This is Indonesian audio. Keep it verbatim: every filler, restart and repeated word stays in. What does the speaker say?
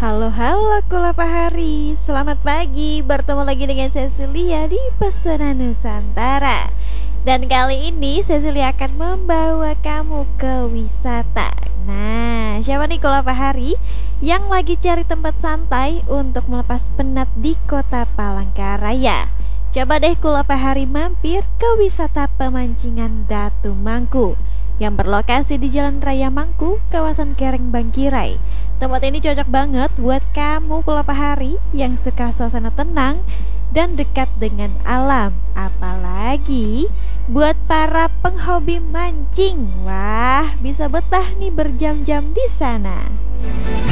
Halo halo Kulapahari, selamat pagi. Bertemu lagi dengan Cecilia di Pesona Nusantara. Dan kali ini Cecilia akan membawa kamu ke wisata. Nah, siapa nih Kulapahari yang lagi cari tempat santai untuk melepas penat di kota Palangkaraya? Coba deh Kulapahari mampir ke wisata pemancingan Datu Mangku yang berlokasi di Jalan Raya Mangku, kawasan Kereng Bangkirai. Tempat ini cocok banget buat kamu Kulapahari yang suka suasana tenang dan dekat dengan alam. Apalagi buat para penghobi mancing. Wah, bisa betah nih berjam-jam di sana.